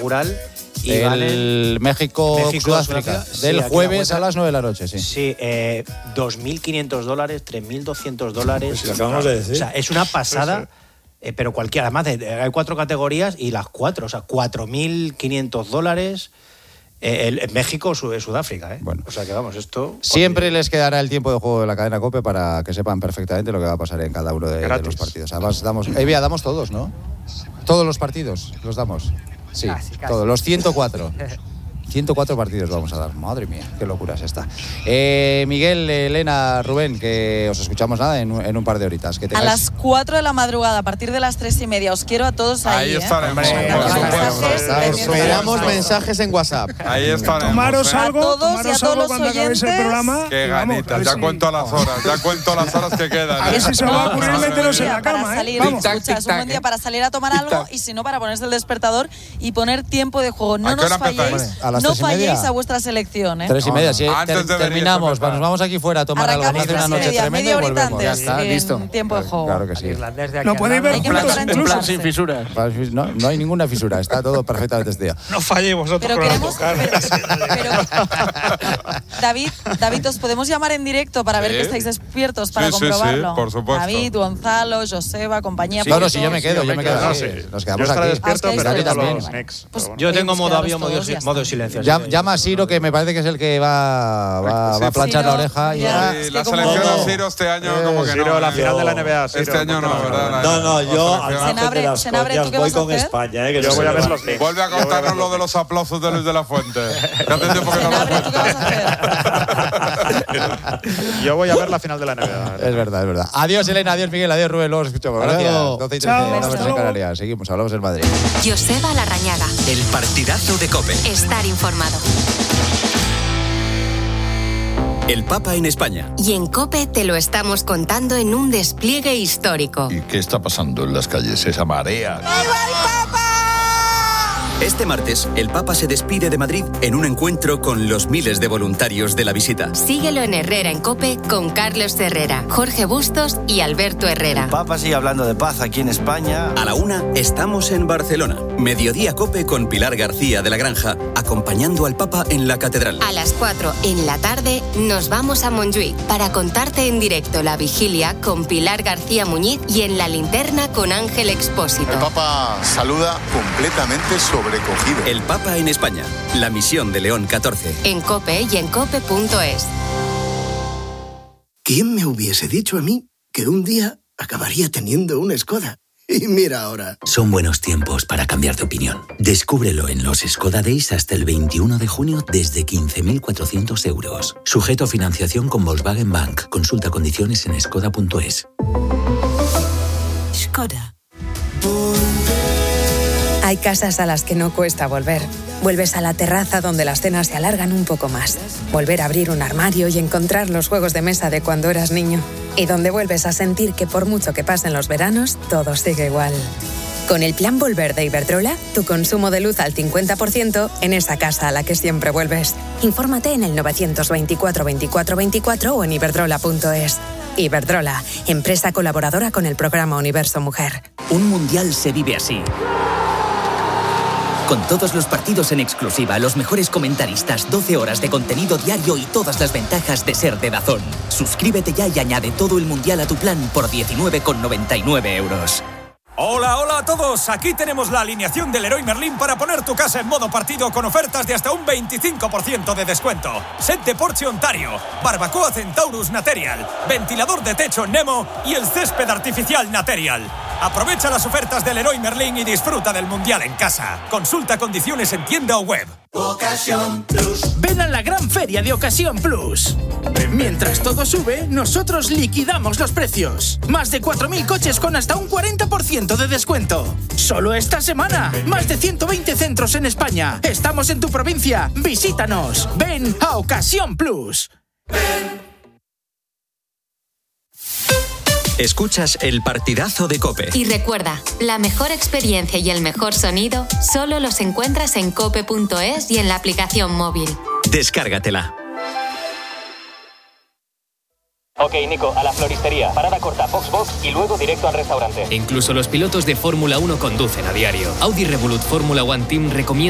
inaugural. Y el México-Sudáfrica, del jueves a las 9 de la noche, sí. Sí, $2.500, $3.200. Pues lo acabamos de decir. O sea, es una pasada, pero cualquiera. Además, hay 4 categorías y las 4, o sea, $4.500. México, Sudáfrica, Bueno. O sea que vamos, esto... Siempre les quedará el tiempo de juego de la cadena COPE para que sepan perfectamente lo que va a pasar en cada uno de los partidos. Además, damos todos, ¿no? Todos los partidos los damos. Sí, casi. Todos, los 104. 104 partidos vamos a dar. Madre mía, qué locura es esta. Miguel, Elena, Rubén, que os escuchamos en un par de horitas. Que a las 4 de la madrugada, a partir de las 3:30. Os quiero a todos ahí. Ahí estaremos. Esperamos mensajes en WhatsApp. Ahí estaremos. Tomaros algo, a todos cuando acabéis el programa. Qué ganitas, ya cuento las horas que quedan. A ver si se va a ocurrir meteros en la cama. Vamos. Es un buen día para salir a tomar algo y si no, para ponerse el despertador y poner tiempo de juego. No nos falléis. No falléis a vuestra selección, 3:30, sí. Terminamos. Nos vamos aquí fuera a tomar algo. Hace una noche tremenda y volvemos. Ya está, listo. Tiempo de juego. Claro que sí. No podéis ver juntos incluso. Sin fisuras. No hay ninguna fisura. Está todo perfectamente estudiado. No falléis vosotros con la tocar. David, os podemos llamar en directo para ver que estáis despiertos para comprobarlo. Sí, por supuesto. David, Gonzalo, Joseba, compañía. No, si yo me quedo. Nos quedamos aquí. Despierto, pero David también. Yo tengo modo avión, modo silencio. Llama a Siro, que me parece que es el que va a planchar la oreja. La selección de Siro este año como que Siro, la final de la NBA. Este año no, ¿verdad? No, yo al margen de las coñas voy con España. Yo voy a ver los links. Vuelve a contarnos lo de los aplausos de Luis de la Fuente. Yo voy a ver la final de la NBA. Es verdad. Adiós, Elena, adiós, Miguel, adiós, Rubén. Luego os escuchamos. Gracias. 12:13 en Canarias. Seguimos, hablamos en Madrid. Joseba Larrañaga. El partidazo de COPE. Estar informado. El Papa en España. Y en COPE te lo estamos contando en un despliegue histórico. ¿Y qué está pasando en las calles? Esa marea. ¡Viva el Papa! Este martes, el Papa se despide de Madrid en un encuentro con los miles de voluntarios de la visita. Síguelo en Herrera en COPE con Carlos Herrera, Jorge Bustos y Alberto Herrera. El Papa sigue hablando de paz aquí en España. A la 1 estamos en Barcelona. Mediodía COPE con Pilar García de la Granja, acompañando al Papa en la catedral. A las 4 en la tarde nos vamos a Montjuïc para contarte en directo la vigilia con Pilar García Muñiz y en la linterna con Ángel Expósito. El Papa saluda completamente sobrecogido. El Papa en España, la misión de León XIV. En COPE y en COPE.es. ¿Quién me hubiese dicho a mí que un día acabaría teniendo una Skoda? Y mira ahora. Son buenos tiempos para cambiar de opinión. Descúbrelo en los Skoda Days hasta el 21 de junio desde 15.400 euros. Sujeto a financiación con Volkswagen Bank. Consulta condiciones en skoda.es. Skoda. Hay casas a las que no cuesta volver. Vuelves a la terraza donde las cenas se alargan un poco más. Volver a abrir un armario y encontrar los juegos de mesa de cuando eras niño. Y donde vuelves a sentir que por mucho que pasen los veranos, todo sigue igual. Con el plan Volver de Iberdrola, tu consumo de luz al 50% en esa casa a la que siempre vuelves. Infórmate en el 924 24 24 o en iberdrola.es. Iberdrola, empresa colaboradora con el programa Universo Mujer. Un mundial se vive así. Con todos los partidos en exclusiva, los mejores comentaristas, 12 horas de contenido diario y todas las ventajas de ser de DAZN. Suscríbete ya y añade todo el mundial a tu plan por 19,99 euros. Hola a todos, aquí tenemos la alineación del Leroy Merlin para poner tu casa en modo partido con ofertas de hasta un 25% de descuento. Set de Porsche Ontario, barbacoa Centaurus Material, ventilador de techo Nemo y el césped artificial Material. Aprovecha las ofertas del Leroy Merlin y disfruta del mundial en casa. Consulta condiciones en tienda o web. Ocasión Plus. Ven a la gran feria de Ocasión Plus. Mientras todo sube, nosotros liquidamos los precios. Más de 4.000 coches con hasta un 40% de descuento. Solo esta semana. Más de 120 centros en España. Estamos en tu provincia. Visítanos. Ven a Ocasión Plus. Escuchas el partidazo de COPE. Y recuerda, la mejor experiencia y el mejor sonido solo los encuentras en cope.es y en la aplicación móvil. Descárgatela. Ok, Nico, a la floristería. Parada corta, Box y luego directo al restaurante. Incluso los pilotos de Fórmula 1 conducen a diario. Audi Revolut Fórmula One Team recomienda